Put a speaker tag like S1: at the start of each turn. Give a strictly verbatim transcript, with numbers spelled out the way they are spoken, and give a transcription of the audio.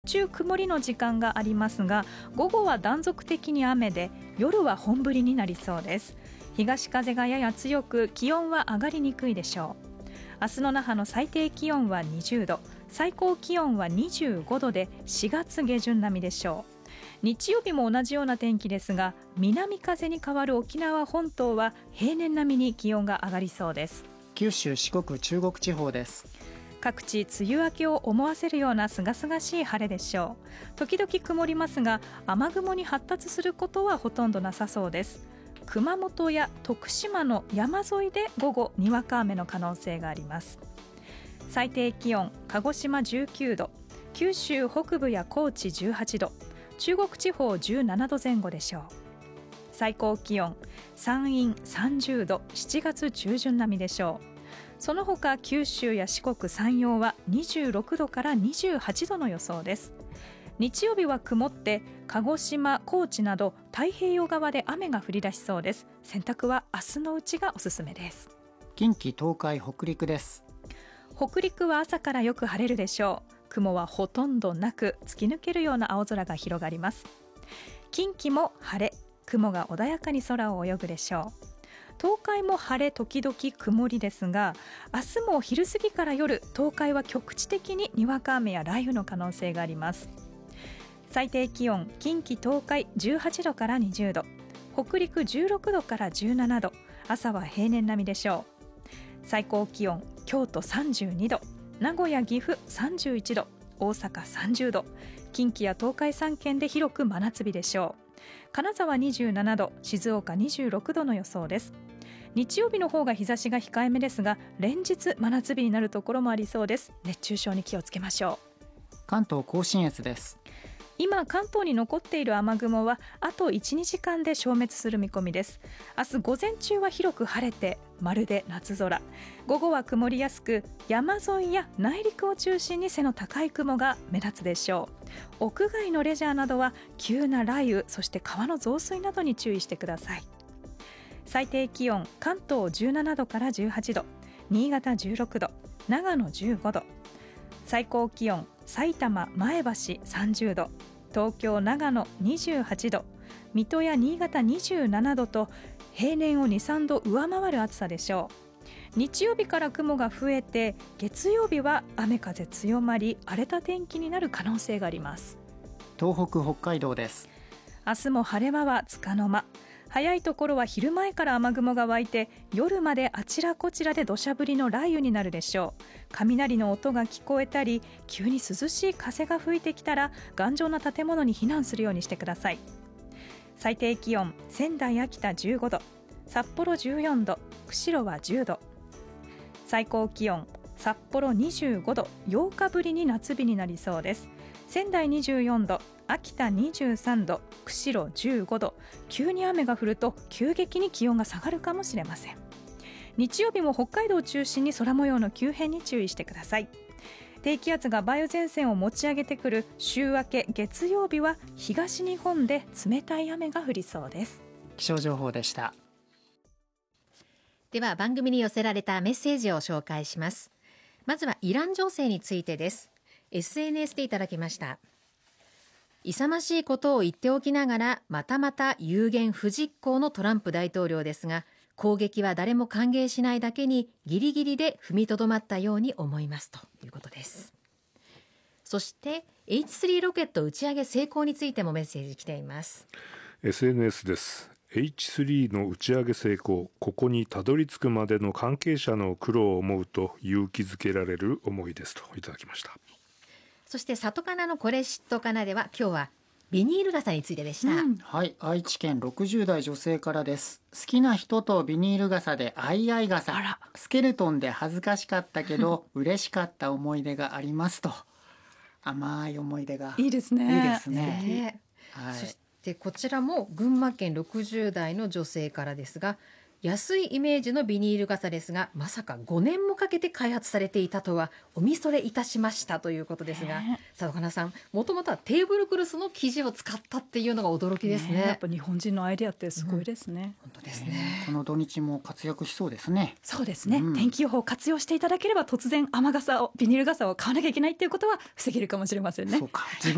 S1: 中曇りの時間がありますが、午後は断続的に雨で夜は本降りになりそうです。東風がやや強く気温は上がりにくいでしょう。明日の那覇の最低気温はにじゅうど、最高気温はにじゅうごどでしがつ下旬並みでしょう。日曜日も同じような天気ですが、南風に変わる沖縄本島は平年並みに気温が上がりそうです。
S2: 九州、四国、中国地方です。
S1: 各地梅雨明けを思わせるようなすがすがしい晴れでしょう。時々曇りますが、雨雲に発達することはほとんどなさそうです。熊本や徳島の山沿いで午後にわか雨の可能性があります。最低気温、鹿児島じゅうきゅうど、九州北部や高知じゅうはちど、中国地方じゅうななどぜん後でしょう。最高気温、山陰さんじゅうど、しちがつ中旬並みでしょう。その他九州や四国、山陽はにじゅうろくどからにじゅうはちどの予想です。日曜日は曇って鹿児島、高知など太平洋側で雨が降り出しそうです。洗濯は明日のうちがおすすめです。
S2: 近畿、東海、北陸です。
S1: 北陸は朝からよく晴れるでしょう。雲はほとんどなく、突き抜けるような青空が広がります。近畿も晴れ、雲が穏やかに空を泳ぐでしょう。東海も晴れ時々曇りですが、明日も昼過ぎから夜、東海は局地的ににわか雨や雷雨の可能性があります。最低気温、近畿東海じゅうはちどからにじゅうど、北陸じゅうろくどからじゅうななど、朝は平年並みでしょう。最高気温、京都さんじゅうにど、名古屋、岐阜さんじゅういちど、大阪さんじゅうど、近畿や東海さん県で広く真夏日でしょう。金沢にじゅうななど、静岡にじゅうろくどの予想です。日曜日の方が日差しが控えめですが、連日真夏日になるところもありそうです。熱中症に気をつけましょう。
S2: 関東甲信越です。
S1: 今関東に残っている雨雲はあと いちにじかんで消滅する見込みです。明日午前中は広く晴れてまるで夏空、午後は曇りやすく、山沿いや内陸を中心に背の高い雲が目立つでしょう。屋外のレジャーなどは急な雷雨、そして川の増水などに注意してください。最低気温、関東じゅうななどからじゅうはちど、新潟じゅうろくど、長野じゅうごど、最高気温、埼玉、前橋さんじゅうど、東京、長野にじゅうはちど、水戸や新潟にじゅうななどと平年をに、さんど上回る暑さでしょう。日曜日から雲が増えて、月曜日は雨風強まり荒れた天気になる可能性があります。
S2: 東北、北海道です。
S1: 明日も晴れ間はつかの間、早いところは昼前から雨雲が湧いて、夜まであちらこちらで土砂降りの雷雨になるでしょう。雷の音が聞こえたり、急に涼しい風が吹いてきたら頑丈な建物に避難するようにしてください。最低気温、仙台、秋田じゅうごど、札幌じゅうよんど、釧路はじゅうど、最高気温、札幌にじゅうごど、ようかぶりに夏日になりそうです。仙台にじゅうよんど、秋田にじゅうさんど、釧路じゅうごど、急に雨が降ると急激に気温が下がるかもしれません。日曜日も北海道を中心に空模様の急変に注意してください。低気圧が梅雨前線を持ち上げてくる週明け月曜日は東日本で冷たい雨が降りそうです。
S2: 気象情報でした。
S3: では番組に寄せられたメッセージを紹介します。まずはイラン情勢についてです。 エスエヌエス でいただきました。勇ましいことを言っておきながらまたまた有言不実行のトランプ大統領ですが、攻撃は誰も歓迎しないだけにギリギリで踏みとどまったように思いますということです。そして エイチスリー ロケット打ち上げ成功についてもメッセージ来ています。
S4: エスエヌエス です。 エイチスリー の打ち上げ成功、ここにたどり着くまでの関係者の苦労を思うと勇気づけられる思いですといただきました。
S3: そして里かなのこれ知っとかなでは今日はビニール傘についてでした、うん、
S2: はい、愛知県ろくじゅう代女性からです。好きな人とビニール傘であいあい傘、スケルトンで恥ずかしかったけど嬉しかった思い出がありますと。甘い思い出が
S1: いいですね。
S2: いいですね、
S3: はい、そしてこちらも群馬県ろくじゅう代の女性からですが、安いイメージのビニール傘ですが、まさかごねんもかけて開発されていたとはおみそれいたしましたということですが、佐渡さん、もともとはテーブルクロスの生地を使ったっていうのが驚きですね。
S1: ね、やっぱ日本人のアイデアってすごいですね、
S3: うん、本当ですね。
S2: この土日も活躍しそうですね。
S1: そうですね、
S2: うん、
S1: 天気予報を活用していただければ突然雨傘をビニール傘を買わなきゃいけないっていうことは防げるかもしれませんね。
S2: そうか、